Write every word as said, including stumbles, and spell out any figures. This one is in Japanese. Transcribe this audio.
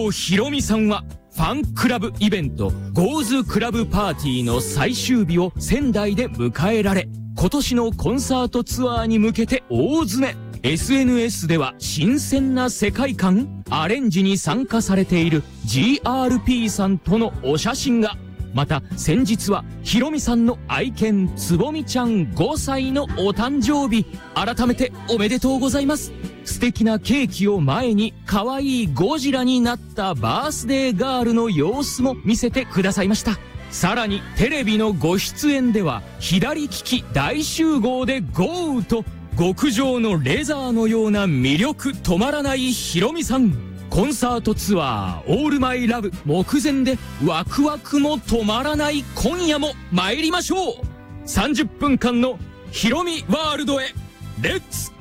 郷ひろみさんはファンクラブイベントゴーズクラブパーティーの最終日を仙台で迎えられ、今年のコンサートツアーに向けて大詰め。 エスエヌエス では新鮮な世界観アレンジに参加されている ジーアールピー さんとのお写真が。また先日はひろみさんの愛犬つぼみちゃんごさいのお誕生日。改めておめでとうございます。素敵なケーキを前に可愛いゴジラになったバースデーガールの様子も見せてくださいました。さらにテレビのご出演では左利き大集合でゴーと極上のレザーのような魅力止まらないひろみさん。コンサートツアーオールマイラブ目前でワクワクも止まらない今夜も参りましょう。さんじゅっぷんかんのひろみワールドへレッツ